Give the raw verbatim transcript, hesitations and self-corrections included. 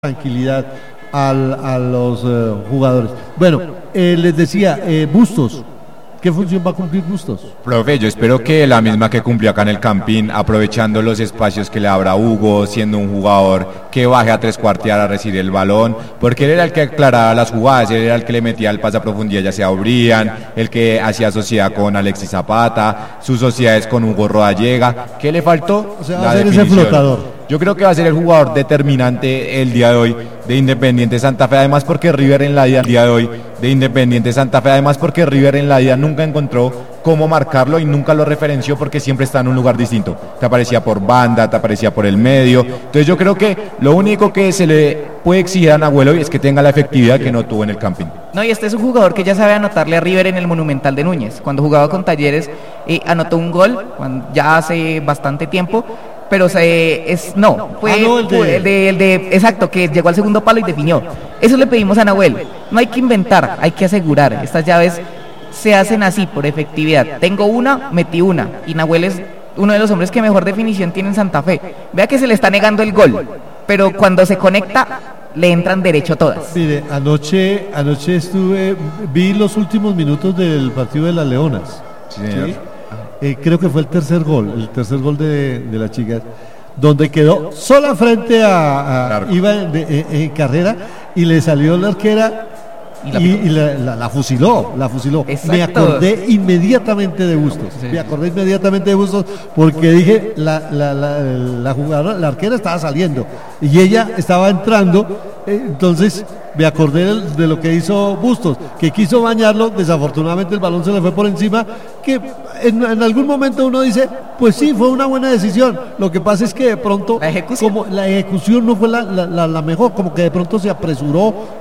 tranquilidad al, a los uh, jugadores. Bueno, eh, les decía, eh, Bustos, ¿qué función va a cumplir Bustos? Profe, yo espero que la misma que cumplió acá en el Campín, aprovechando los espacios que le abra Hugo, siendo un jugador que baje a tres cuartear a recibir el balón, porque él era el que aclaraba las jugadas, él era el que le metía el pase a profundidad, ya sea a Brian, el que hacía sociedad con Alexis Zapata, sus sociedades con Hugo Rodallega. ¿Qué le faltó? O sea, va a ser ese flotador. Yo creo que va a ser el jugador determinante el día de hoy de Independiente Santa Fe, además porque River en la ida el día de hoy de Independiente Santa Fe, además porque River en la ida nunca encontró cómo marcarlo y nunca lo referenció porque siempre está en un lugar distinto. Te aparecía por banda, te aparecía por el medio. Entonces yo creo que lo único que se le puede exigir a Nahuel hoy es que tenga la efectividad que no tuvo en el Campín. No, y este es un jugador que ya sabe anotarle a River en el Monumental de Núñez. Cuando jugaba con Talleres eh, anotó un gol cuando, ya hace bastante tiempo. Pero se, es, no, fue, ah, no, el, de... fue el, de, el de, exacto, que llegó al segundo palo y definió. Eso le pedimos a Nahuel. No hay que inventar, hay que asegurar. Estas llaves se hacen así, por efectividad. Tengo una, metí una. Y Nahuel es uno de los hombres que mejor definición tiene en Santa Fe. Vea que se le está negando el gol, pero cuando se conecta, le entran derecho todas. Mire, anoche, anoche estuve, vi los últimos minutos del partido de las Leonas. Sí, ¿sí? Eh, creo que fue el tercer gol, el tercer gol de, de las chicas, donde quedó sola frente a, a iba en, de, en, en carrera y le salió la arquera y, la, y, y la, la, la fusiló, la fusiló. Exacto. Me acordé inmediatamente de Bustos, sí. me acordé inmediatamente de Bustos porque dije la, la, la, la jugadora, la arquera estaba saliendo y ella estaba entrando, eh, entonces me acordé de, de lo que hizo Bustos, que quiso bañarlo, desafortunadamente el balón se le fue por encima, que en, en algún momento uno dice, pues sí, fue una buena decisión, lo que pasa es que de pronto, la ejecución, como la ejecución no fue la, la, la, la mejor, como que de pronto se apresuró